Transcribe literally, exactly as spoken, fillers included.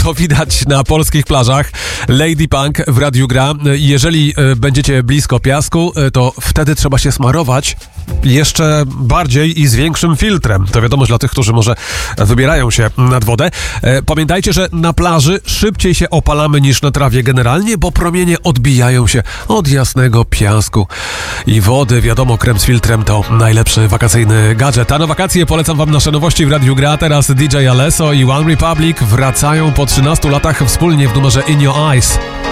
to widać na polskich plażach. Lady Punk w radiu gra. Jeżeli będziecie blisko piasku, to wtedy trzeba się smarować jeszcze bardziej i z większym filtrem. To wiadomość dla tych, którzy może wybierają się nad wodę. Pamiętajcie, że na plaży szybciej się opalamy niż na trawie generalnie, bo promienie odbijają się od jasnego piasku i wody. Wiadomo, krem z filtrem to najlepszy wakacyjny gadżet. A na wakacje polecam wam nasze nowości w Radiu Gra. Teraz D J Alesso i One Republic wracają po trzynastu latach wspólnie w numerze In Your Eyes.